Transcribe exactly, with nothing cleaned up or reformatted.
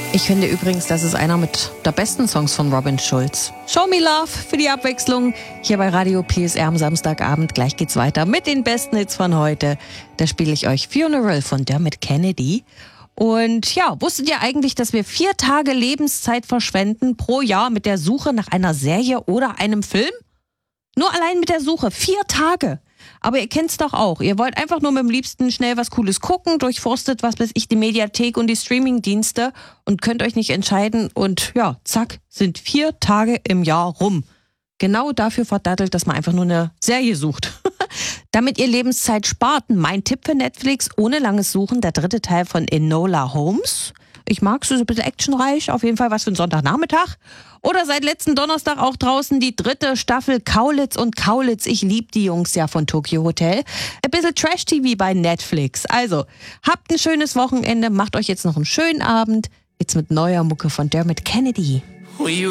Ich finde übrigens, das ist einer mit der besten Songs von Robin Schulz. Show Me Love für die Abwechslung hier bei Radio P S R am Samstagabend. Gleich geht's weiter mit den besten Hits von heute. Da spiele ich euch Funeral von Dermot Kennedy. Und ja, wusstet ihr eigentlich, dass wir vier Tage Lebenszeit verschwenden pro Jahr mit der Suche nach einer Serie oder einem Film? Nur allein mit der Suche. Vier Tage. Aber ihr kennt's doch auch. Ihr wollt einfach nur mit dem Liebsten schnell was Cooles gucken, durchforstet, was weiß ich, die Mediathek und die Streamingdienste und könnt euch nicht entscheiden. Und ja, zack, sind vier Tage im Jahr rum. Genau dafür verdattelt, dass man einfach nur eine Serie sucht. Damit ihr Lebenszeit spart, mein Tipp für Netflix, ohne langes Suchen, der dritte Teil von Enola Holmes. Ich mag es, so ein bisschen actionreich, auf jeden Fall was für einen Sonntagnachmittag. Oder seit letzten Donnerstag auch draußen die dritte Staffel Kaulitz und Kaulitz. Ich liebe die Jungs ja von Tokyo Hotel. Ein bisschen Trash-T V bei Netflix. Also, habt ein schönes Wochenende, macht euch jetzt noch einen schönen Abend. Jetzt mit neuer Mucke von Dermot Kennedy.